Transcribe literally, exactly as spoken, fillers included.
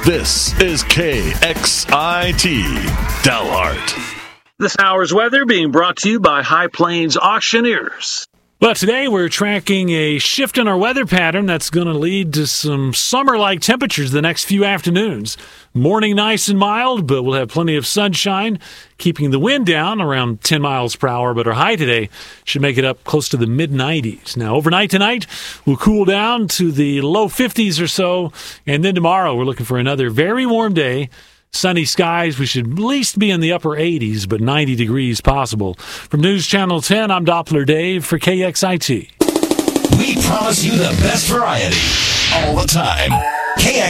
This is K X I T, Dalhart. This hour's weather being brought to you by High Plains Auctioneers. Well, today we're tracking a shift in our weather pattern that's going to lead to some summer-like temperatures the next few afternoons. Morning nice and mild, but we'll have plenty of sunshine, keeping the wind down around ten miles per hour. But our high today should make it up close to the mid nineties. Now, overnight tonight, we'll cool down to the low fifties or so. And then tomorrow, we're looking for another very warm day. Sunny skies, we should at least be in the upper eighties, but ninety degrees possible. From News Channel ten, I'm Doppler Dave for K X I T. We promise you the best variety all the time. K X